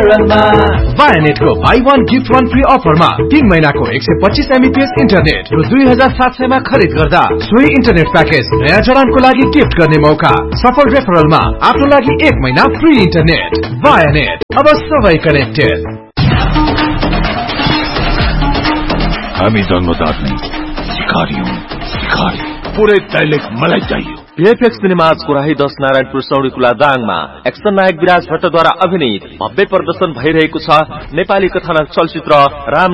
रेफरलमा वायानेटको by 1 gift 1 free अफरमा 3 महिनाको 125 MBPS internet रु 2700 मा खरिद गर्दा सोही इन्टरनेट प्याकेज नयाँ जडानको लागि गिफ्ट गर्ने मौका। सफल रेफरलमा आफ्नो लागि 1 महिना फ्री इन्टरनेट। वायानेट, अब सबै कनेक्टेड। हामी जन्मदार नै शिकारी हौं, शिकारी। पुरै दैलेख मलाई चाहियो। VFX cinemas Korahi 10 Narayanpur सौडीकुला दाङमा action नायक विराज भट्टद्वारा अभिनीत भव्य प्रदर्शन भइरहेको छ नेपाली कथानक चलचित्र राम